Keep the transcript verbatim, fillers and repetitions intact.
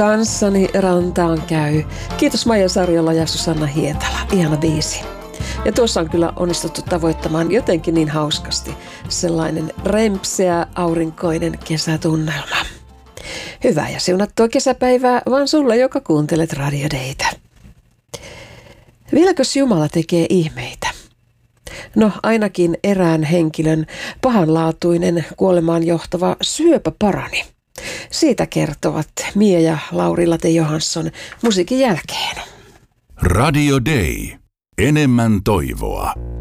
Kanssani rantaan käy. Kiitos Maija Sarjola ja Susanna Hietala. Ihana biisi. Ja tuossa on kyllä onnistuttu tavoittamaan jotenkin niin hauskasti sellainen rempseä aurinkoinen kesätunnelma. Hyvää ja siunattua kesäpäivää vaan sulle, joka kuuntelet Radio Daytä. Vieläkös Jumala tekee ihmeitä? No ainakin erään henkilön pahanlaatuinen kuolemaan johtava syöpä parani. Siitä kertovat Mia ja Lauri Late Johansson musiikin jälkeen. Radio Day. Enemmän toivoa.